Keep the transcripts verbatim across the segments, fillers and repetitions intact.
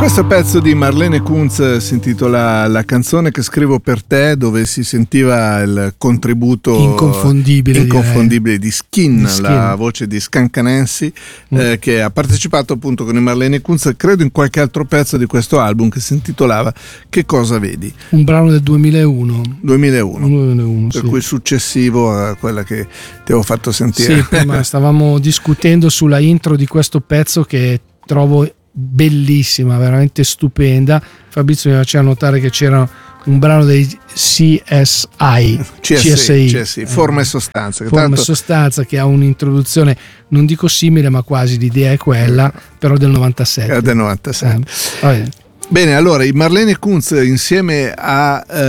Questo pezzo di Marlene Kunz si intitola La canzone che scrivo per te, dove si sentiva il contributo inconfondibile, inconfondibile di Skin, di Skin, la voce di Scancanensi, mm. eh, che ha partecipato appunto con Marlene Kunz, credo in qualche altro pezzo di questo album che si intitolava Che cosa vedi? Un brano del duemilauno. duemilauno, duemilauno per sì. cui successivo a quella che ti avevo fatto sentire. Sì, prima stavamo discutendo sulla intro di questo pezzo che trovo bellissima, veramente stupenda. Fabrizio mi faceva notare che c'era un brano dei C S I C S I, C S I, Forma e Sostanza, Forma tanto... e Sostanza, che ha un'introduzione non dico simile ma quasi, l'idea è quella, però del novantasette. È del novantasette. Eh, va bene. Bene, allora i Marlene Kunz insieme a eh,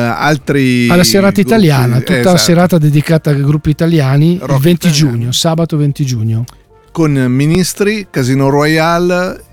altri alla serata gruppi, italiana, tutta esatto. la serata dedicata ai gruppi italiani, Rock il venti italiano. giugno, sabato venti giugno. Con Ministri, Casino Royale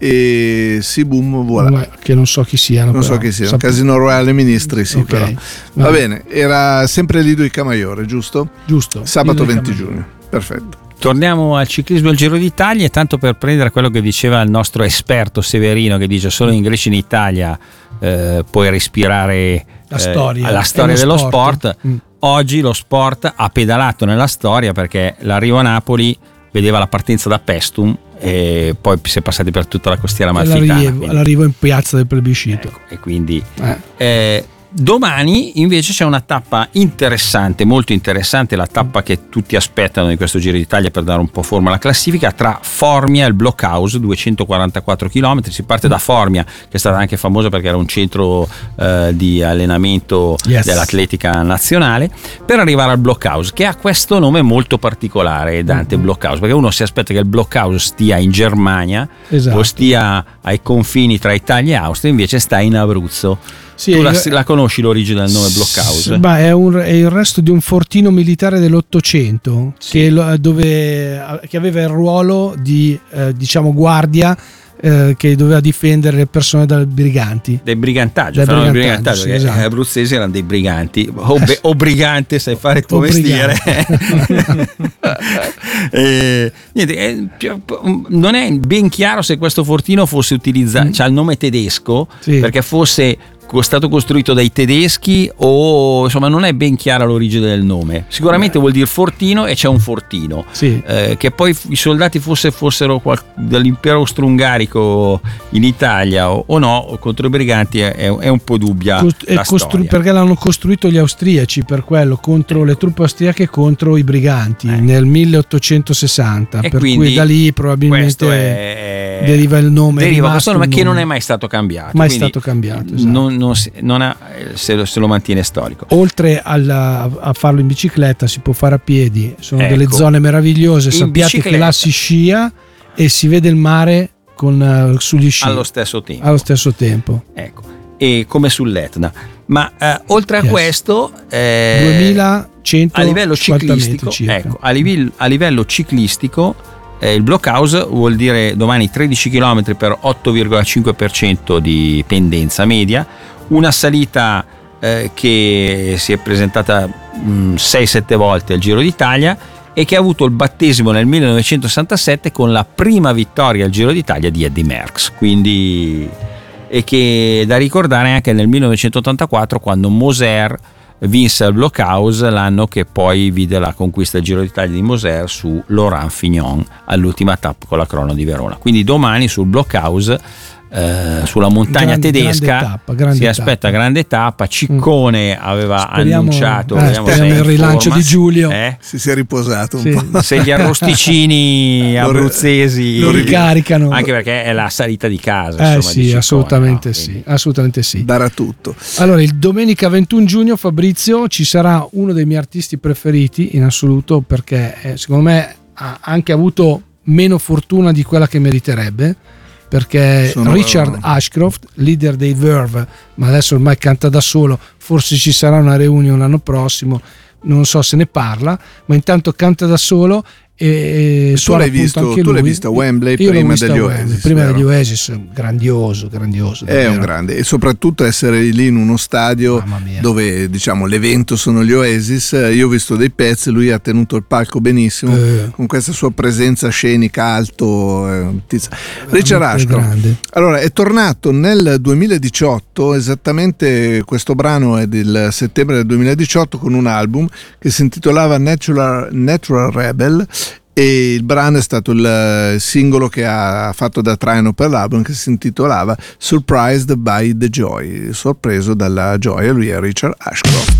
e Sibum Voilà. Che non so chi siano. Non però. so chi siano. Sap- Casino Royale e Ministri, sì, okay. però. Va, Va bene, era sempre Lido di Camaiore, giusto? Giusto. Sabato Lido venti giugno. Perfetto. Torniamo al ciclismo e al Giro d'Italia, e tanto per prendere quello che diceva il nostro esperto Severino, che dice solo in Grecia e in Italia eh, puoi respirare la storia, eh, la storia dello sport, sport. Mm. Oggi lo sport ha pedalato nella storia, perché l'arrivo a Napoli vedeva la partenza da Pestum e poi si è passati per tutta la costiera amalfitana. L'arrivo, l'arrivo in piazza del plebiscito. Ecco, e quindi eh. Eh, domani invece c'è una tappa interessante, molto interessante, la tappa che tutti aspettano di questo Giro d'Italia per dare un po' forma alla classifica, tra Formia e il Blockhouse, duecentoquarantaquattro chilometri. Si parte da Formia, che è stata anche famosa perché era un centro eh, di allenamento yes. dell'atletica nazionale, per arrivare al Blockhouse, che ha questo nome molto particolare, Dante mm-hmm. Blockhouse, perché uno si aspetta che il Blockhouse stia in Germania, esatto. o stia ai confini tra Italia e Austria, invece sta in Abruzzo. Sì, tu la, la conosci l'origine del nome Blockhouse? Beh, è, un, è il resto di un fortino militare dell'Ottocento, sì. che, dove, che aveva il ruolo di eh, diciamo guardia, eh, che doveva difendere le persone dai briganti. Del brigantaggio, del brigantaggio, brigantaggio sì, esatto. Gli abruzzesi erano dei briganti. O, be, o brigante, sai fare il tuo mestiere. eh, niente, è, non è ben chiaro se questo fortino fosse utilizzato, mm. cioè il nome tedesco, sì. perché fosse stato costruito dai tedeschi, o insomma non è ben chiara l'origine del nome. Sicuramente Beh. vuol dire fortino, e c'è un fortino, sì. eh, che poi i soldati fosse fossero qual- dall'impero austro-ungarico in Italia o, o no, contro i briganti è, è un po' dubbia Cost- la costru- storia. Perché l'hanno costruito gli austriaci, per quello, contro le truppe austriache contro i briganti eh. nel milleottocentosessanta, e per quindi cui da lì probabilmente è, deriva il nome, deriva questo nome, che non è mai stato cambiato, mai quindi stato cambiato, esatto. non, non, si, non ha, se, lo, se lo mantiene storico. Oltre alla, a farlo in bicicletta, si può fare a piedi, sono ecco. delle zone meravigliose, In sappiate bicicletta. che là si scia e si vede il mare con, uh, sugli sci allo stesso tempo, allo stesso tempo. Ecco. E come sull'Etna, ma eh, oltre a yes. questo eh, duemilacento a livello ciclistico, ecco, a, livello, a livello ciclistico eh, il Blockhouse vuol dire domani tredici chilometri per otto virgola cinque per cento di pendenza media, una salita eh, che si è presentata sei sette volte al Giro d'Italia e che ha avuto il battesimo nel millenovecentosessantasette con la prima vittoria al Giro d'Italia di Eddy Merckx, quindi, e che da ricordare anche nel millenovecentottantaquattro, quando Moser vinse il Blockhouse, l'anno che poi vide la conquista del Giro d'Italia di Moser su Laurent Fignon all'ultima tappa con la crono di Verona. Quindi domani sul Blockhouse, eh, sulla montagna grande, tedesca, grande tappa, grande si tappa. aspetta grande tappa. Ciccone mm. aveva speriamo, annunciato eh, speriamo il rilancio forma, di Giulio, eh? si sia riposato un sì. po', se gli arrosticini abruzzesi lo ricaricano, anche perché è la salita di casa, eh insomma, sì, di Ciccone, assolutamente no? sì, assolutamente sì, darà tutto. Allora, il domenica ventuno giugno, Fabrizio, ci sarà uno dei miei artisti preferiti in assoluto, perché eh, secondo me ha anche avuto meno fortuna di quella che meriterebbe, perché Sono Richard bravo. Ashcroft, leader dei Verve, ma adesso ormai canta da solo, forse ci sarà una reunion l'anno prossimo, non so se ne parla, ma intanto canta da solo e tu l'hai visto, anche tu lui. l'hai visto a Wembley Io prima degli Wembley, Oasis, prima vero? degli Oasis, grandioso, grandioso. È davvero. un grande, e soprattutto essere lì in uno stadio dove diciamo l'evento sono gli Oasis. Io ho visto dei pezzi, lui ha tenuto il palco benissimo, eh. con questa sua presenza scenica, alto. Eh, Richard Ashcroft, allora, è tornato nel duemiladiciotto, esattamente questo brano è del settembre del duemiladiciotto, con un album che si intitolava Natural, Natural Rebel, e il brano è stato il singolo che ha fatto da traino per l'album, che si intitolava Surprised by the Joy, sorpreso dalla gioia. Lui è Richard Ashcroft.